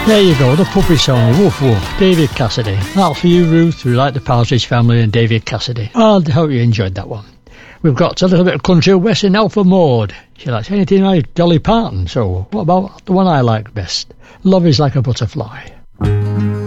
There you go, the puppy song, Woof Woof, David Cassidy. That's for you, Ruth, who like the Partridge Family and David Cassidy. I hope you enjoyed that one. We've got a little bit of country western Alpha Maud. She likes anything like Dolly Parton, so what about the one I like best? Love is Like a Butterfly.